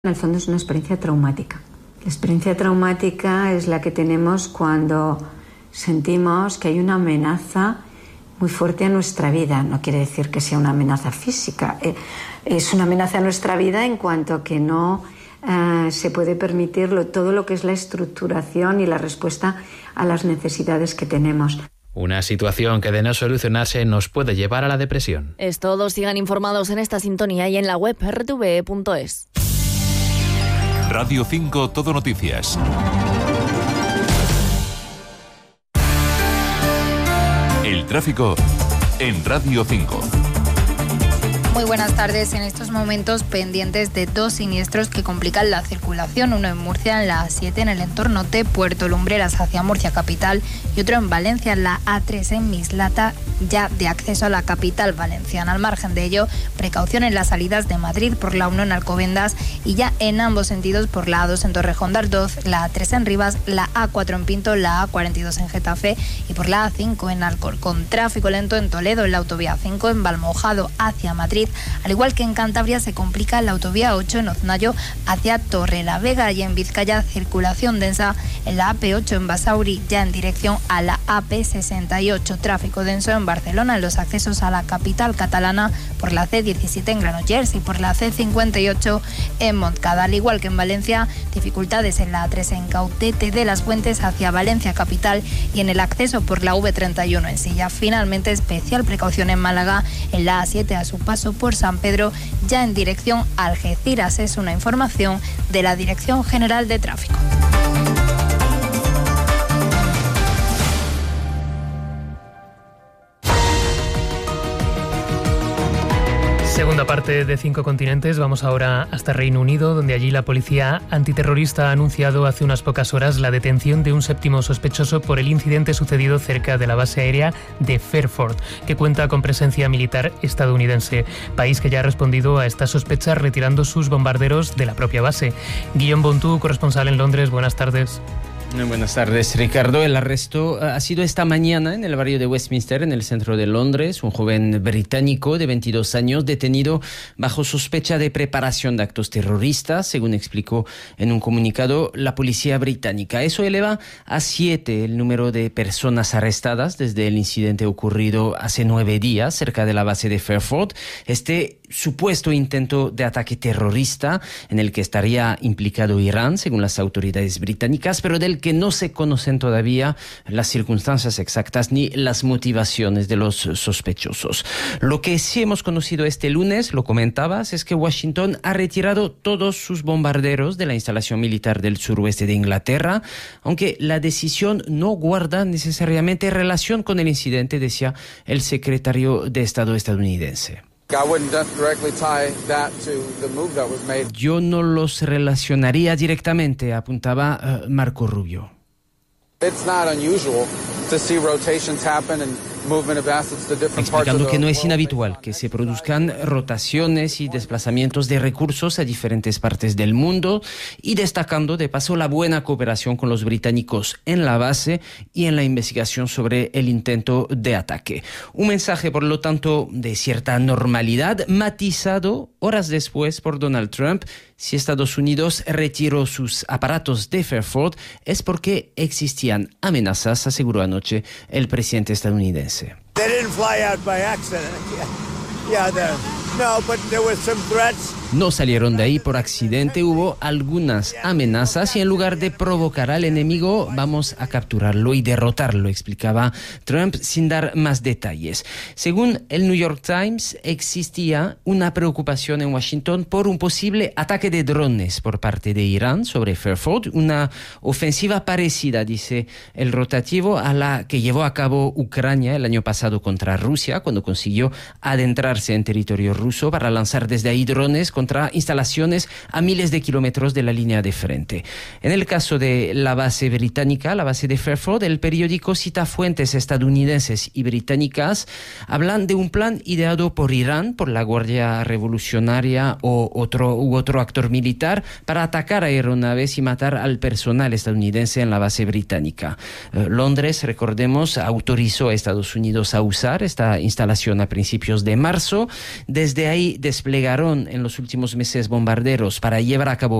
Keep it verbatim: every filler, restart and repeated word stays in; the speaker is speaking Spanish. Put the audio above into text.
En el fondo es una experiencia traumática. La experiencia traumática es la que tenemos cuando sentimos que hay una amenaza muy fuerte a nuestra vida. No quiere decir que sea una amenaza física. Es una amenaza a nuestra vida en cuanto que no eh, se puede permitir todo lo que es la estructuración y la respuesta a las necesidades que tenemos. Una situación que de no solucionarse nos puede llevar a la depresión. Es todo, sigan informados en esta sintonía y en la web erre te ve punto es. Radio cinco Todo Noticias. El tráfico en Radio cinco. Muy buenas tardes. En estos momentos pendientes de dos siniestros que complican la circulación. Uno en Murcia, en la A siete, en el entorno de Puerto Lumbreras hacia Murcia capital, y otro en Valencia, en la A tres, en Mislata, ya de acceso a la capital valenciana. Al margen de ello, precaución en las salidas de Madrid por la uno en Alcobendas y ya en ambos sentidos por la A dos en Torrejón de Ardoz, la A tres en Rivas, la A cuatro en Pinto, la A cuarenta y dos en Getafe y por la A cinco en Alcorcón. Tráfico lento en Toledo, en la autovía cinco en Valmojado hacia Madrid. Al igual que en Cantabria se complica la autovía ocho en Oznayo hacia Torrelavega, y en Vizcaya circulación densa en la A P ocho en Basauri ya en dirección a la A P sesenta y ocho. Tráfico denso en Barcelona en los accesos a la capital catalana por la C diecisiete en Granollers y por la C cincuenta y ocho en Montcada. Al igual que en Valencia, dificultades en la A tres en Cautete de las Fuentes hacia Valencia capital y en el acceso por la V treinta y uno en Silla. Finalmente, especial precaución en Málaga en la A siete a su paso por San Pedro ya en dirección a Algeciras. Es una información de la Dirección General de Tráfico. Segunda parte de Cinco Continentes. Vamos ahora hasta Reino Unido, donde allí la policía antiterrorista ha anunciado hace unas pocas horas la detención de un séptimo sospechoso por el incidente sucedido cerca de la base aérea de Fairford, que cuenta con presencia militar estadounidense, país que ya ha respondido a esta sospecha retirando sus bombarderos de la propia base. Guillaume Bontú, corresponsal en Londres, buenas tardes. Buenas tardes, Ricardo. El arresto ha sido esta mañana en el barrio de Westminster, en el centro de Londres. Un joven británico de veintidós años detenido bajo sospecha de preparación de actos terroristas, según explicó en un comunicado la policía británica. Eso eleva a siete el número de personas arrestadas desde el incidente ocurrido hace nueve días cerca de la base de Fairford. Este supuesto intento de ataque terrorista en el que estaría implicado Irán, según las autoridades británicas, pero del que no se conocen todavía las circunstancias exactas ni las motivaciones de los sospechosos. Lo que sí hemos conocido este lunes, lo comentabas, es que Washington ha retirado todos sus bombarderos de la instalación militar del suroeste de Inglaterra, aunque la decisión no guarda necesariamente relación con el incidente, decía el secretario de Estado estadounidense. Yo no los relacionaría directamente, apuntaba uh, Marco Rubio. Explicando que no es inhabitual que se produzcan rotaciones y desplazamientos de recursos a diferentes partes del mundo, y destacando de paso la buena cooperación con los británicos en la base y en la investigación sobre el intento de ataque. Un mensaje, por lo tanto, de cierta normalidad, matizado horas después por Donald Trump. Si Estados Unidos retiró sus aparatos de Fairford es porque existían amenazas, aseguró anoche el presidente estadounidense. They didn't fly out by accident. Yeah, yeah no, but there were some threats. No salieron de ahí por accidente, hubo algunas amenazas y en lugar de provocar al enemigo, vamos a capturarlo y derrotarlo, explicaba Trump sin dar más detalles. Según el New York Times, existía una preocupación en Washington por un posible ataque de drones por parte de Irán sobre Fairford, una ofensiva parecida, dice el rotativo, a la que llevó a cabo Ucrania el año pasado contra Rusia, cuando consiguió adentrarse en territorio ruso para lanzar desde ahí drones contra instalaciones a miles de kilómetros de la línea de frente. En el caso de la base británica, la base de Fairford, el periódico cita fuentes estadounidenses y británicas, hablan de un plan ideado por Irán, por la Guardia Revolucionaria o otro, u otro actor militar para atacar aeronaves y matar al personal estadounidense en la base británica. Eh, Londres, recordemos, autorizó a Estados Unidos a usar esta instalación a principios de marzo. Desde desde ahí desplegaron en los últimos meses bombarderos para llevar a cabo